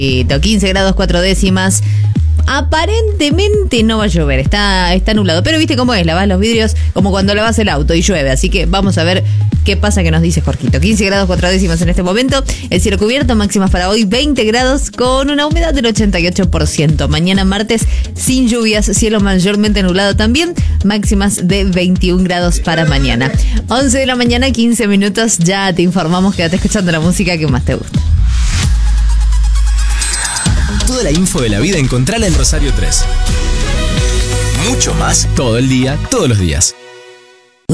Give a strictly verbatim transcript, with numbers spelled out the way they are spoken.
quince grados cuatro décimas. Aparentemente no va a llover, está, está nublado. Pero viste cómo es, lavas los vidrios como cuando lavas el auto y llueve. Así que vamos a ver qué pasa, que nos dice Jorgito. quince grados cuatro décimas en este momento. El cielo cubierto, máximas para hoy veinte grados con una humedad del ochenta y ocho por ciento. Mañana martes sin lluvias, cielo mayormente nublado también. Máximas de veintiún grados para mañana. once de la mañana, quince minutos. Ya te informamos, quédate escuchando la música que más te gusta. Toda la info de la vida encontrala en Rosario tres. Mucho más todo el día, todos los días.